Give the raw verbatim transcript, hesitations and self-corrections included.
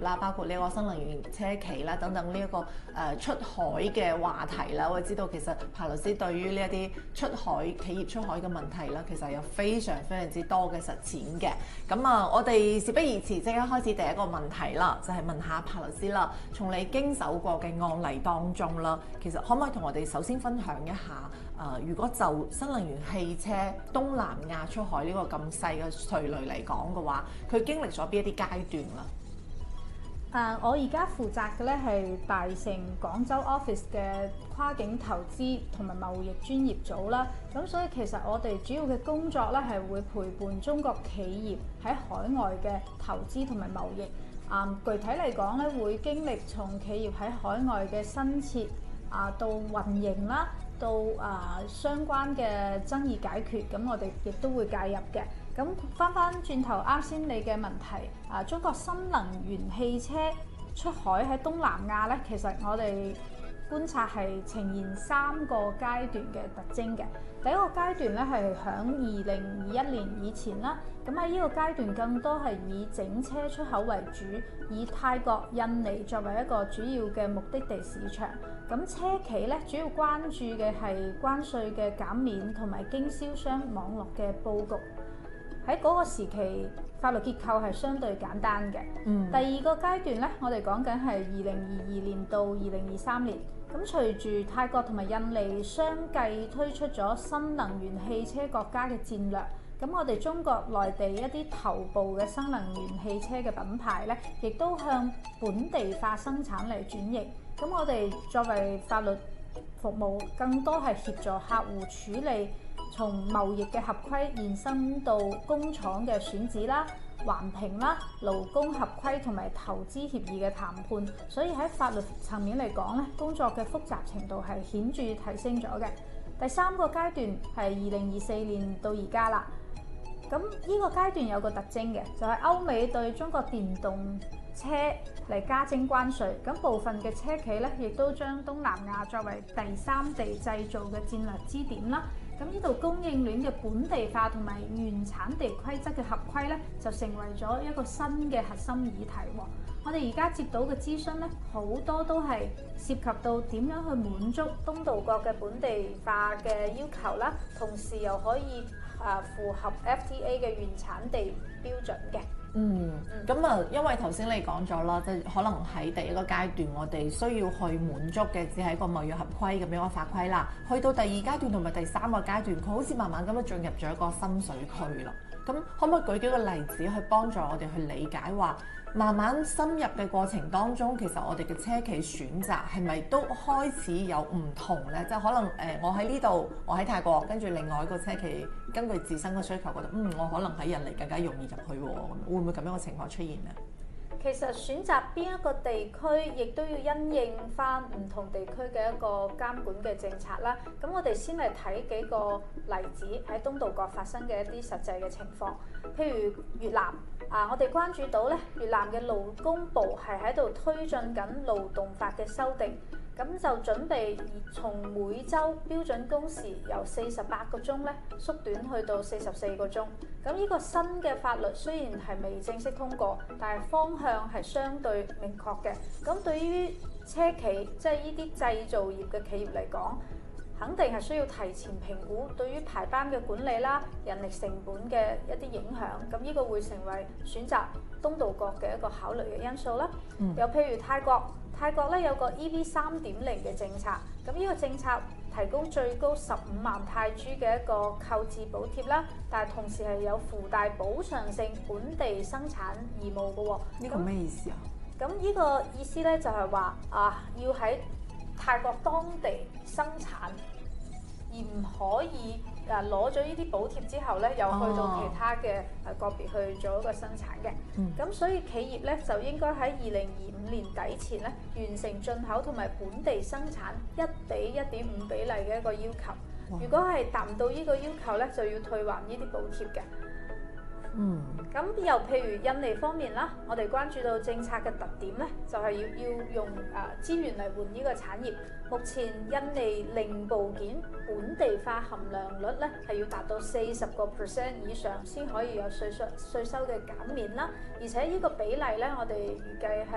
啦，包括呢個新能源車企啦等等呢、這、一個誒、呃、出海嘅話題啦。我知道其實柏律師對於呢一啲出海企業出海嘅問題啦，其實有非常非常之多嘅實踐嘅。咁啊，我哋事不宜遲，即刻開始第一個問題啦，就係、是、問下柏律師啦。從你經手過嘅案例當中啦，其實可唔可以同我哋首先分享一下？誒、呃，如果就新能源汽車東南亞出海呢個咁細嘅垂類嚟講嘅話，佢經歷咗邊一啲階段啦？ 誒，uh, 我而家負責嘅咧係大成廣州 office 嘅跨境投資同埋貿易專業組啦。咁所以其實我哋主要嘅工作咧係會陪伴中國企業喺海外嘅投資同埋貿易。啊、嗯，具體嚟講咧，會經歷從企業喺海外嘅新設啊到運營啦，到啊相關嘅爭議解決，咁我哋亦都會介入嘅。咁翻翻轉頭，啱先你嘅問題，啊，中國新能源汽車出海喺東南亞咧，其實我哋觀察係呈現三個階段嘅特徵嘅。第一個階段咧係響二零二一年以前啦，咁喺呢個階段更多係以整車出口為主，以泰國、印尼作為一個主要嘅目的地市場。咁車企咧主要關注嘅係關稅嘅減免同埋經銷商網絡嘅佈局。喺嗰個時期，法律結構係相對簡單嘅。嗯。第二個階段咧，我哋講緊係二零二二年到二零二三年。咁隨住泰國同埋印尼相繼推出咗新能源汽車國家嘅戰略，咁我哋中國內地一啲頭部嘅新能源汽車嘅品牌咧，亦都向本地化生產嚟轉型。咁我哋作為法律服務，更多係協助客戶處理從貿易嘅合規延伸到工廠嘅選址啦、環評啦、勞工合規同埋投資協議嘅談判，所以喺法律層面嚟講咧，工作嘅複雜程度係顯著提升咗嘅。第三個階段係二零二四年到而家啦。咁呢個階段有個特徵嘅，就係歐美對中國電動車嚟加徵關稅，咁部分嘅車企咧，亦都將東南亞作為第三地製造嘅戰略支點啦。咁呢度供應鏈嘅本地化同埋原產地規則嘅合規咧，就成為咗一個新嘅核心議題喎。我哋而家接到嘅諮詢咧，好多都係涉及到點樣去滿足東道國嘅本地化嘅要求啦，同時又可以啊符合 F T A 嘅原產地標準嘅。 嗯，咁啊，因為頭先你講咗啦，即係可能喺第一個階段，我哋需要去滿足嘅只係一個貿易合規咁樣嘅法規啦。去到第二階段同埋第三個階段，佢好似慢慢咁樣進入咗一個深水區啦。咁可唔可以舉幾個例子去幫助我哋去理解話，慢慢深入嘅過程當中，其實我哋嘅車企選擇係咪都開始有唔同呢？即係可能誒、呃，我喺呢度，我喺泰國，跟住另外一個車企根據自身嘅需求，覺得嗯，我可能喺印尼更加容易入去喎，會唔會咁樣嘅情況出現呢？ 其實選擇邊一個地區，亦都要因應翻唔同地區嘅一個監管嘅政策啦。咁我哋先嚟睇幾個例子喺東道國發生嘅一啲實際嘅情況。譬如越南啊，我哋關注到咧，越南嘅勞工部係喺度推進緊勞動法嘅修訂。咁就準備從每週標準工時由四十八個鐘咧縮短去到四十四個鐘。咁呢個新嘅法律雖然係未正式通過，但係方向係相對明確嘅。咁對於車企，即係呢啲製造業嘅企業嚟講，肯定係需要提前評估對於排班嘅管理啦、人力成本嘅一啲影響。咁呢個會成為選擇東道國嘅一個考慮嘅因素啦。嗯、又譬如泰國。泰國咧有個 E V 三點零嘅政策，咁呢個政策提供最高十五萬泰銖嘅一個購置補貼啦，但係同時係有附帶補償性本地生產義務嘅喎。 呢個咩意思啊？ 咁呢個意思咧就係話啊，要喺泰國當地生產，而唔可以誒攞咗呢啲補貼之後咧，又去到其他嘅誒個別去做一個生產嘅。咁、嗯、所以企業咧就應該喺二零二五年底前咧完成進口同埋本地生產一比一點五比例嘅一個要求。哇如果係達唔到呢個要求咧，就要退還呢啲補貼嘅。嗯，咁又譬如印尼方面啦，我哋關注到政策嘅特點咧，就係、是、要要用誒、呃、資源嚟換呢個產業。目前印尼零部件本地化含量率咧係要達到四十個 percent 以上先可以有稅收稅收嘅減免啦，而且呢個比例咧，我哋預計係